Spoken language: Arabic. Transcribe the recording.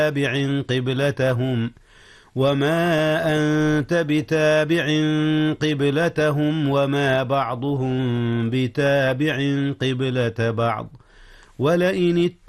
بتابع قبلتهم وما أنت بتابع قبلتهم وما بعضهم بتابع قبلة بعض ولئن